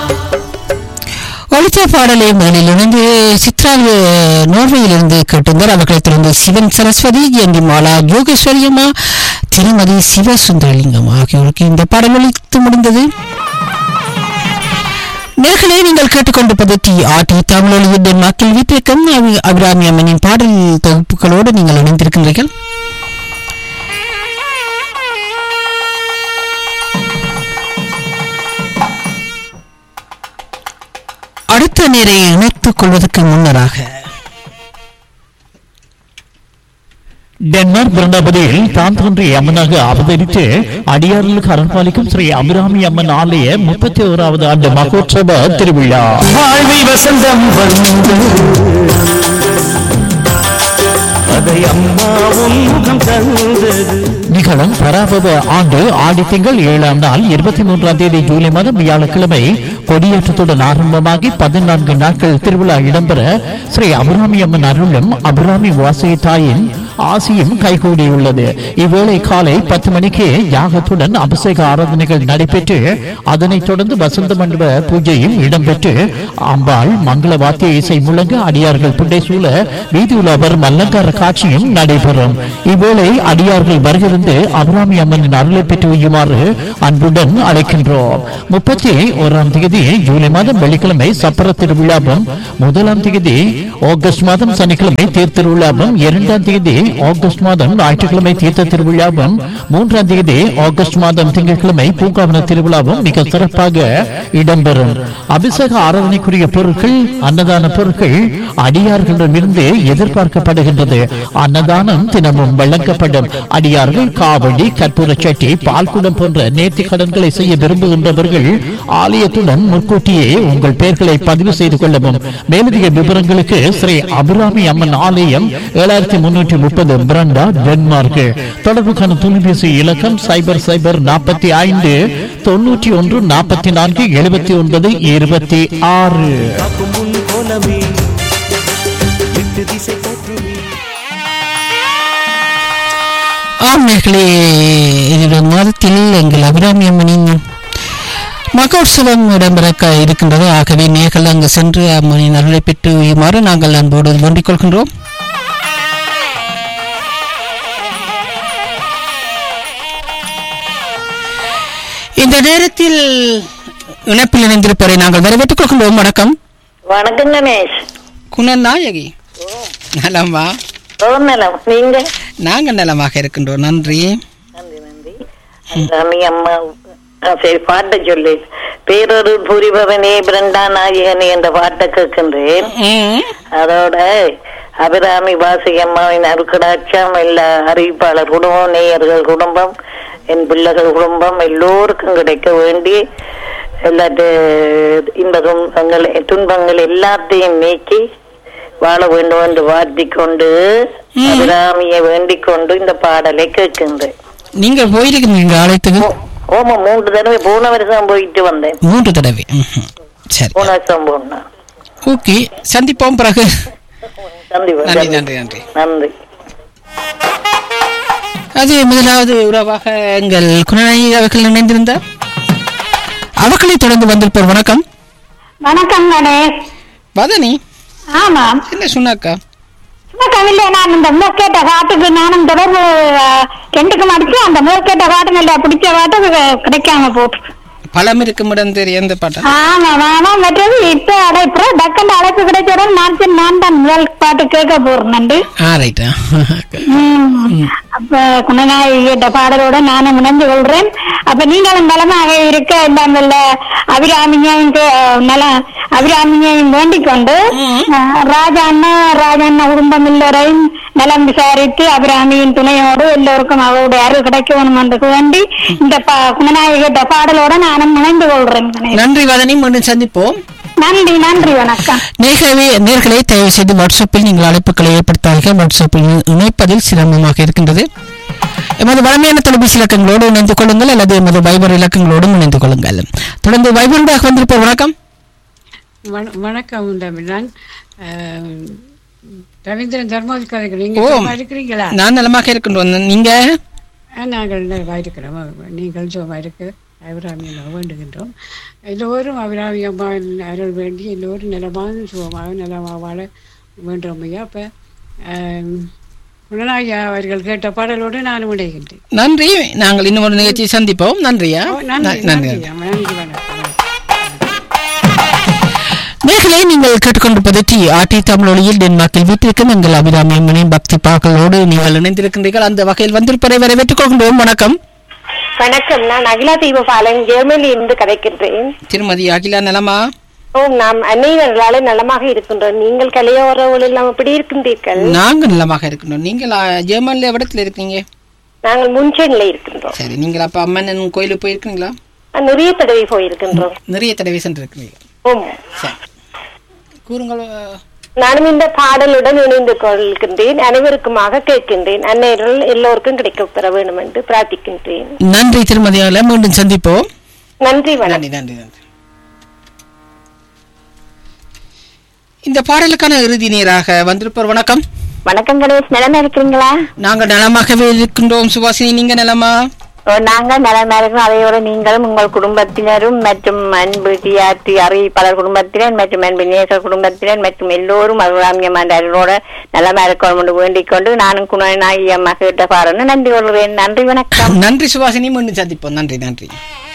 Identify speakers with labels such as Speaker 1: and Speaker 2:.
Speaker 1: ஒளித்த பாடலை முதலிலிருந்து சித்ரா நோர்வேயிலிருந்து கேட்டிருந்தார். அவர்களை தொடர்ந்து சிவன் சரஸ்வதி, ஜெயந்தி மாலா, யோகேஸ்வரி அம்மா, திருமதி சிவசுந்தரலிங்கம் ஆகியோருக்கு இந்த பாடல் ஒலித்து முடிந்தது. நேர்களை நீங்கள் கேட்டுக்கொண்டிருப்பது TRT தமிழொலியின் டென்மார்க்கில் வீட்டிற்கும் அபிராமி அம்மனின் பாடல் தொகுப்புகளோடு நீங்கள் இணைந்திருக்கின்றீர்கள். அடுத்த நேரை இணைத்துக் கொள்வதற்கு முன்னராக
Speaker 2: டென்மார்க் பிருந்தாபதியில் தான் தோன்றிய அம்மனாக அவதரித்து அடியார்களுக்கு அரண்பாலிக்கும் ஸ்ரீ அபிராமி அம்மன் ஆலய 31வது ஆண்டு மகோற்சவ திருவிழா
Speaker 3: வாழ்வி வசந்தம் வந்து அதை அம்மாவும் முகம் தந்தது.
Speaker 2: நிகழும் பராபவ ஆண்டு ஆடி திங்கள் 7ஆம் நாள் 23ஆம் தேதி ஜூலை மாதம் வியாழக்கிழமை கொடியேற்றத்துடன் ஆரம்பமாகி 14 நாட்கள் திருவிழா இடம்பெற ஸ்ரீ அபிராமி அம்மன் அருளும் அபிராமி வாசகி தாயின் ஆசியும் கைகூடியுள்ளது. இவ்வேளை காலை 10 மணிக்கு யாகத்துடன் அபிஷேக ஆராதனைகள் நடைபெற்று அதனைத் தொடர்ந்து வசந்த மண்டப பூஜையும் இடம்பெற்று அம்பாள் மங்கள வாத்திய இசை முழங்க அடியார்கள் புண்டை சூழ வீதி உலாவர் அலங்கார காட்சியும் நடைபெறும். இவ்வேளை அடியார்கள் வருகிறது அபிராமி அம்மனின் அருளை பெற்று வையுமாறு அன்புடன் அழைக்கின்றோம். 31ஆம் தேதி ஜூலை மாதம் வெள்ளிக்கிழமை சப்பர திருவிழாவும், 1ஆம் தேதி ஆகஸ்ட் மாதம் சனிக்கிழமை தேர் திருவிழாவும், 2ஆம் தேதி ஆகஸ்ட் மாதம் ஞாயிற்றுக்கிழமை தீர்த்த திருவிழாவும், 3ஆம் தேதி ஆகஸ்ட் மாதம் திங்கட்கிழமை பூங்காவன திருவிழாவும் மிக சிறப்பாக இடம்பெறும். அபிஷேக ஆராதனைக்குரிய பொருட்கள், அன்னதான பொருட்கள் அடியார்களிடமிருந்து எதிர்பார்க்கப்படுகின்றது. அன்னதானம் தினமும் வழங்கப்படும். அடியார்கள் காவடி, கற்பூர சட்டி, பால்குடம் போன்ற நேர்த்தி கடன்களை செய்ய விரும்புகின்றவர்கள் ஆலயத்துடன் முன்கூட்டியே உங்கள் பெயர்களை பதிவு செய்து கொள்ளவும். மேலதிக விவரங்களுக்கு ஸ்ரீ அபிராமி அம்மன் ஆலயம் 7330 பிரண்டா, டென்மார்க். தொடர்புக்கான தொலைபேசி இலக்கம் 0045 91 44 79 26.
Speaker 1: ஆண்மைகளே, இந்த மாதத்தில் எங்கள் அபிராமி அம்மனின் மகோற்சவம் இடம்பெற இருக்கின்றது. ஆகவே நேர்கள் அங்கு சென்று அம்மனின் அருளை பெற்று உயுமாறு நாங்கள் அன்போடு வேண்டிக் கொள்கின்றோம். இந்த நேரத்தில் இணைப்பில் இணைந்திருப்பவரை நாங்கள் வரவேற்றுக் கொள்கின்றோம். வணக்கம்.
Speaker 4: வணக்கம் கணேஷ்.
Speaker 1: குணநாயகி நலமா?
Speaker 4: நலம். நீங்க?
Speaker 1: நாங்கள் நலமாக இருக்கின்றோம். நன்றி.
Speaker 4: நன்றி நன்றி. அபிராமி அம்மா சரி பாட்டை சொல்லு. பேரொரு புரிபவனே பிரண்டா நாயகனே என்ற பாட்டை கேட்கின்றேன். அதோட அபிராமி வாசகி அம்மாவின் அருக்கடாட்சம் எல்லா அறிவிப்பாளர் குடும்பம், நேயர்கள் குடும்பம், என் பிள்ளைகள் குடும்பம் எல்லோருக்கும் கிடைக்க வேண்டி எல்லா துன்பங்கள் எல்லாத்தையும் நீக்கி வாழ வேண்டும் என்று வாழ்த்திக் கொண்டு அபிராமியை வேண்டிக் கொண்டு இந்த பாடலை கேட்கின்றேன்.
Speaker 1: நீங்க போயிருக்கீங்க ஆலயத்துக்கு?
Speaker 4: ஓமா, 3 தடவை. போன வருஷம் போயிட்டு வந்தேன்.
Speaker 1: 3 தடவை. சரி,
Speaker 4: போன வருஷம் போனா.
Speaker 1: ஓகே, சந்திப்போம் பிறகு.
Speaker 4: நன்றி
Speaker 1: நன்றி நன்றி நன்றி
Speaker 4: நன்றி.
Speaker 1: அது முதலாவது உறவாக எங்கள் குணநாயகி அவர்கள் இணைந்திருந்தார். அவர்களை தொடர்ந்து வந்திருப்பார். வணக்கம்.
Speaker 5: வணக்கம் கணேஷ்.
Speaker 1: வதனி.
Speaker 5: ஆமாம்.
Speaker 1: என்ன சொன்னாக்கா?
Speaker 5: இல்லை, நான் இந்த மூக்கேட்ட பாட்டுக்கு நானும் தொடர்பு 2க்கும் அடிச்சு அந்த மூக்கேட்ட பாட்டு நல்லா பிடிச்ச பாட்டு கிடைக்காம போட்டு
Speaker 1: பழம் இருக்கும் இடம் தெரியும் எந்த பாட்டா?
Speaker 5: ஆமா ஆமா. மற்றது இப்ப அழைப்பு டக்குன்னு அழைப்பு கிடைச்சதும் நான் தான் முதல் பாட்டு கேட்க போறேன்.
Speaker 1: ரைட்டா.
Speaker 5: அப்ப குணநாயகி கேட்ட பாடலோட நானும் இணைந்து கொள்றேன். அப்ப நீங்களும் நலமாக இருக்க இல்லாமல் அபிராமியையும் வேண்டிக் கொண்டு ராஜாண்ணா குடும்பம் எல்லோரையும் நலம் விசாரித்து அபிராமியின் துணையோடு எல்லோருக்கும் அவருடைய அருள் கிடைக்கணும் என்று வேண்டி இந்த குணநாயகி கேட்ட பாடலோட நானும் இணைந்து கொள்றேன்.
Speaker 1: நன்றி வதனி, மீண்டும் சந்திப்போம்.
Speaker 5: நன்றி நன்றி, வணக்கம்.
Speaker 1: நேர்களை தயவு செய்து வாட்ஸ்அப்பில் நீங்கள் அழைப்புகளை ஏற்படுத்தார்கள். வாட்ஸ்அப்பில் இணைப்பதில் சிரமமாக இருக்கின்றது. எமது வளமையான தொலைபேசி இலக்கங்களோடு இணைந்து கொள்ளுங்கள் அல்லது எமது வைபர் இலக்கங்களோடும் இணைந்து கொள்ளுங்கள். தொடர்ந்து வைபராக வந்திருப்போம். வணக்கம்.
Speaker 6: வணக்கம். நான் ரவீந்திரன் தர்மாதிகாரி.
Speaker 1: நான் நலமாக இருக்கின்றோம். நீங்க?
Speaker 6: நாங்கள் இருக்கிறோம். நீங்கள் சுகமா இருக்கு. அபிராமி அம்மா வேண்டுகின்றோம். எல்லோரும் அபிராமி அம்மா அருள் வேண்டி எல்லோரும் நலமாக சுகமாக நலமாக வாழ வேண்டுறோம் ஐயா. அப்போ குணநாயகி அவர்கள் கேட்ட பாடலோடு நானும் விடைகின்றேன்.
Speaker 1: நன்றி. நாங்கள் இன்னும் ஒரு நிகழ்ச்சியை சந்திப்போம். நன்றியா? நன்றி. நேர்களை நீங்கள் கேட்டுக்கொண்டிருப்பது ஆர்டி தமிழொலியில் டென்மார்க்கில் வீட்டிற்கும் எங்கள் அபிராமி அம்மனின் பக்தி பாக்களோடு நீங்கள் இணைந்திருக்கின்றீர்கள். அந்த வகையில் வந்திருப்பதை வரவேற்றுக் கொள்கின்றோம். வணக்கம்.
Speaker 7: வணக்கம். நான் அகிலா தீபபாலன் ஜெர்மனியில் இருந்து கதைக்கின்றேன்.
Speaker 1: திருமதி அகிலா நலமா?
Speaker 7: நாம் அன்னையர்களால நலமாக இருக்கின்றோம். நீங்கள் கலையோரவில் நாம் எப்படி இருக்கின்றீர்கள்?
Speaker 1: நாங்கள் நலமாக இருக்கின்றோம். நீங்கள் ஜெர்மனில இடத்துல இருக்கீங்க?
Speaker 7: நாங்கள் முன்சென்ல இருக்கின்றோம்.
Speaker 1: சரி. நீங்கள் அப்ப அம்மன் கோயிலுக்கு போயிருக்கீங்களா?
Speaker 7: நிறைய தடவை போயிருக்கின்றோம்.
Speaker 1: நிறைய தடவை சென்றிருக்கிறீர்கள். சரி, கூறுங்கள்.
Speaker 7: நானும் இந்த பாடலுடன் இணைந்து கொள்கின்றேன். அனைவருக்குமாக கேட்கின்றேன். அன்னையர்கள் எல்லோருக்கும் கிடைக்க பெற வேண்டும் என்று பிரார்த்திக்கின்றேன்.
Speaker 1: நன்றி திருமதி அகிலா. மீண்டும் சந்திப்போம்.
Speaker 7: நன்றி.
Speaker 1: நன்றி. நன்றி. நன்றி. இந்த பாடலுக்கான இறுதி நேராக வந்திருப்போர். வணக்கம்.
Speaker 5: வணக்கம் கணேஷ், நலமா இருக்கிறீங்களா?
Speaker 1: நாங்கள் நலமாகவே இருக்கின்றோம். சுபாசினி, நீங்க நலமா?
Speaker 5: நாங்கள் நலமா இருக்கிறோம். அதையோட நீங்களும் உங்கள் குடும்பத்தினரும் மற்றும் அன்பு டிஆர்டி அறிவிப்பாளர் குடும்பத்தினர் மற்றும் அன்பு நேசர் குடும்பத்தினர் மற்றும் எல்லோரும் அபிராமியமான அருளோட நலமா இருக்கணும் என்று வேண்டிக் கொண்டு நானும் குணநாயகி அம்மா கேட்ட பாருன்னு நன்றி கொள்கிறேன். நன்றி, வணக்கம்.
Speaker 1: நன்றி சுபாசினி. மீண்டும் சந்திப்போம். நன்றி. நன்றி.